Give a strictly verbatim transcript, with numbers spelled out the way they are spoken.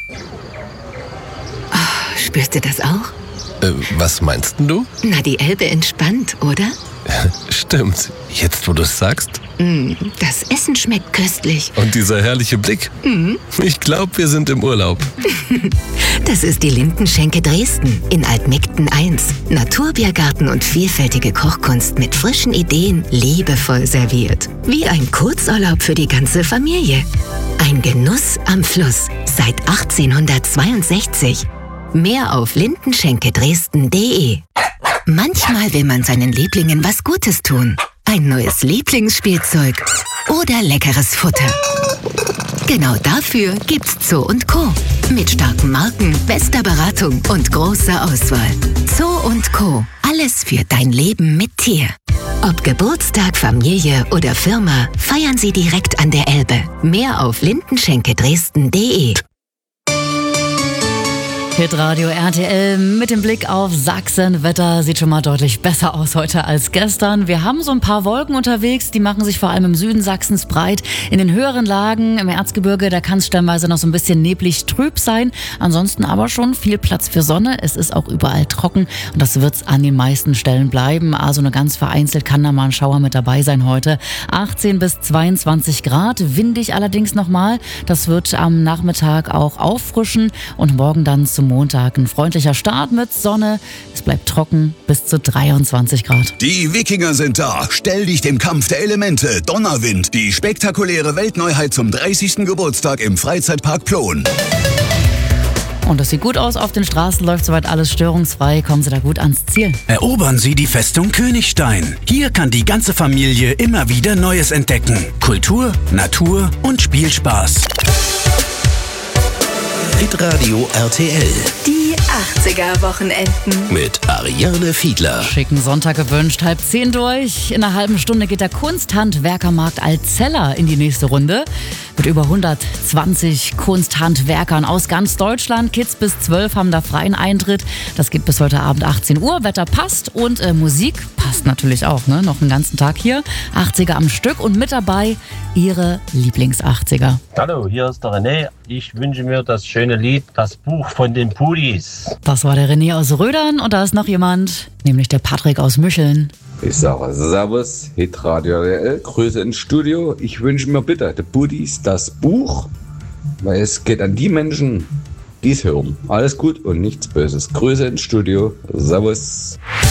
Oh, spürst du das auch? Äh, was meinst denn du? Na, die Elbe entspannt, oder? Stimmt. Jetzt, wo du es sagst. Mm, das Essen schmeckt köstlich. Und dieser herrliche Blick. Mm. Ich glaube, wir sind im Urlaub. Das ist die Lindenschenke Dresden in Altmegden eins. Naturbiergarten und vielfältige Kochkunst mit frischen Ideen, liebevoll serviert. Wie ein Kurzurlaub für die ganze Familie. Ein Genuss am Fluss seit achtzehnhundertzweiundsechzig. Mehr auf lindenschenke-dresden punkt de. Manchmal will man seinen Lieblingen was Gutes tun. Ein neues Lieblingsspielzeug oder leckeres Futter. Genau dafür gibt's Zoo und Co. Mit starken Marken, bester Beratung und großer Auswahl. Zoo und Co. Alles für dein Leben mit Tier. Ob Geburtstag, Familie oder Firma, feiern Sie direkt an der Elbe. Mehr auf lindenschenke-dresden punkt de. Hitradio R T L mit dem Blick auf Sachsen. Wetter sieht schon mal deutlich besser aus heute als gestern. Wir haben so ein paar Wolken unterwegs, die machen sich vor allem im Süden Sachsens breit. In den höheren Lagen im Erzgebirge, da kann es stellenweise noch so ein bisschen neblig trüb sein. Ansonsten aber schon viel Platz für Sonne. Es ist auch überall trocken und das wird es an den meisten Stellen bleiben. Also nur ganz vereinzelt kann da mal ein Schauer mit dabei sein heute. achtzehn bis zweiundzwanzig Grad, windig allerdings nochmal. Das wird am Nachmittag auch auffrischen und morgen dann zum Montag ein freundlicher Start mit Sonne. Es bleibt trocken bis zu dreiundzwanzig Grad. Die Wikinger sind da. Stell dich dem Kampf der Elemente. Donnerwind. Die spektakuläre Weltneuheit zum dreißigsten Geburtstag im Freizeitpark Plon. Und das sieht gut aus. Auf den Straßen läuft soweit alles störungsfrei. Kommen Sie da gut ans Ziel. Erobern Sie die Festung Königstein. Hier kann die ganze Familie immer wieder Neues entdecken. Kultur, Natur und Spielspaß. Hitradio R T L. Die achtziger-Wochenenden. Mit Ariane Fiedler. Schicken Sonntag gewünscht, halb zehn durch. In einer halben Stunde geht der Kunsthandwerkermarkt Alzella in die nächste Runde. Mit über hundertzwanzig Kunsthandwerkern aus ganz Deutschland. Kids bis zwölf haben da freien Eintritt. Das geht bis heute Abend achtzehn Uhr. Wetter passt und äh, Musik passt natürlich auch. Ne? Noch einen ganzen Tag hier. achtziger am Stück und mit dabei Ihre Lieblings-achtziger. Hallo, hier ist der René. Ich wünsche mir das schöne Lied, das Buch von den Pudis. Das war der René aus Rödern und da ist noch jemand, nämlich der Patrick aus Mücheln. Ich sage Servus, Hitradio R T L, Grüße ins Studio. Ich wünsche mir bitte, der Buddies, das Buch, weil es geht an die Menschen, die es hören. Alles gut und nichts Böses. Grüße ins Studio, Servus.